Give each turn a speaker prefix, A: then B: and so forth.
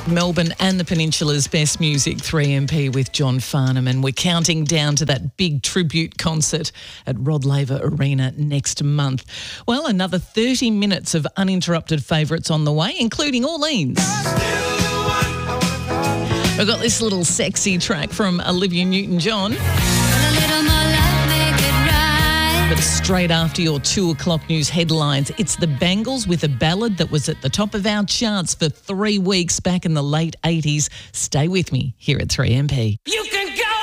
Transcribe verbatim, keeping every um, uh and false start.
A: Melbourne and the Peninsula's best music, three M P with John Farnham, and we're counting down to that big tribute concert at Rod Laver Arena next month. Well, another thirty minutes of uninterrupted favourites on the way, including Orleans. We've got this little sexy track from Olivia Newton-John. But straight after your two o'clock news headlines, it's the Bangles with a ballad that was at the top of our charts for three weeks back in the late eighties. Stay with me here at three M P. You